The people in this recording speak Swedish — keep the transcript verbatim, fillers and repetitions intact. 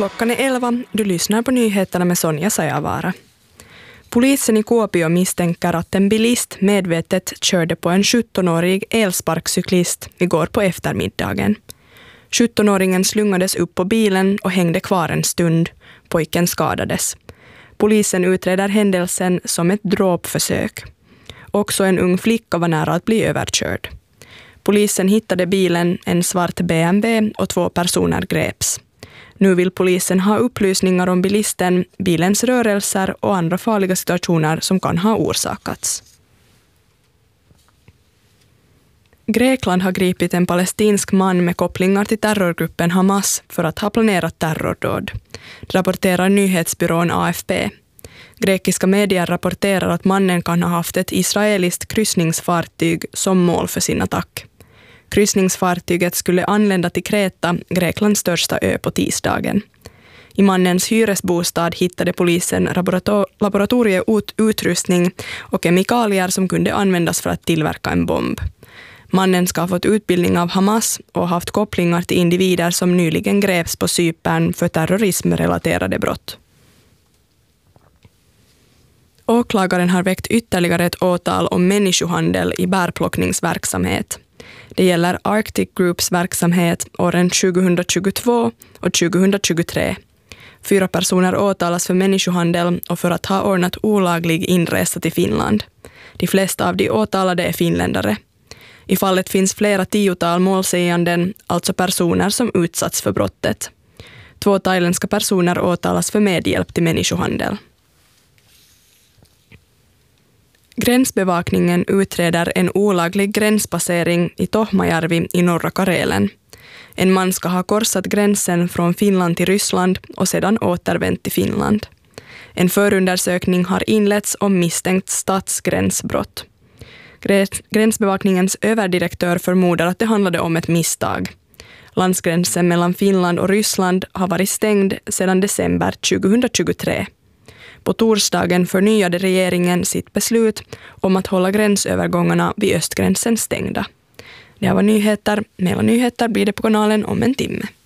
Klockan är elva. Du lyssnar på nyheterna med Sonja Sajavara. Polisen i Kuopio misstänker att en bilist medvetet körde på en sjuttonårig elsparkcyklist igår på eftermiddagen. sjuttonåringen slungades upp på bilen och hängde kvar en stund. Pojken skadades. Polisen utreder händelsen som ett dråpförsök. Också en ung flicka var nära att bli överkörd. Polisen hittade bilen, en svart B M W, och två personer greps. Nu vill polisen ha upplysningar om bilisten, bilens rörelser och andra farliga situationer som kan ha orsakats. Grekland har gripit en palestinsk man med kopplingar till terrorgruppen Hamas för att ha planerat terrordåd. Det rapporterar nyhetsbyrån A F P. Grekiska medier rapporterar att mannen kan ha haft ett israeliskt kryssningsfartyg som mål för sin attack. Kryssningsfartyget skulle anlända till Kreta, Greklands största ö, på tisdagen. I mannens hyresbostad hittade polisen laborator- laboratorieutrustning och kemikalier som kunde användas för att tillverka en bomb. Mannen ska ha fått utbildning av Hamas och haft kopplingar till individer som nyligen greps på Cypern för terrorismrelaterade brott. Åklagaren har väckt ytterligare ett åtal om människohandel i bärplockningsverksamhet. Det gäller Arctic Groups verksamhet åren tjugohundratjugotvå och tjugohundratjugotre. Fyra personer åtalas för människohandel och för att ha ordnat olaglig inresa till Finland. De flesta av de åtalade är finländare. I fallet finns flera tiotal målsäganden, alltså personer som utsatts för brottet. Två thailändska personer åtalas för medhjälp till människohandel. Gränsbevakningen utreder en olaglig gränspassering i Tohmajärvi i norra Karelen. En man ska ha korsat gränsen från Finland till Ryssland och sedan återvänt till Finland. En förundersökning har inletts om misstänkt statsgränsbrott. Gränsbevakningens överdirektör förmodar att det handlade om ett misstag. Landsgränsen mellan Finland och Ryssland har varit stängd sedan december tjugohundratjugotre. På torsdagen förnyade regeringen sitt beslut om att hålla gränsövergångarna vid östgränsen stängda. Det här var nyheter. Mera nyheter blir det på kanalen om en timme.